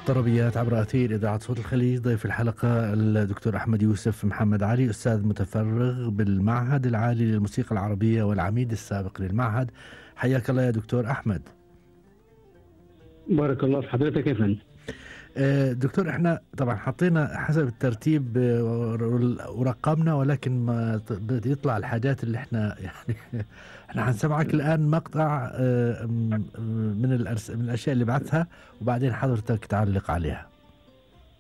طربيات عبر أثير إذاعة صوت الخليج. ضيف الحلقة الدكتور أحمد يوسف محمد علي، أستاذ متفرغ بالمعهد العالي للموسيقى العربية والعميد السابق للمعهد. حياك الله يا دكتور أحمد. بارك الله في حضرتك يا فندم. دكتور، احنا طبعا حطينا حسب الترتيب ورقمنا، ولكن ما يطلع الحاجات اللي احنا يعني احنا هنسمعك الآن مقطع من الأشياء اللي بعثها، وبعدين حضرتك تعلق عليها.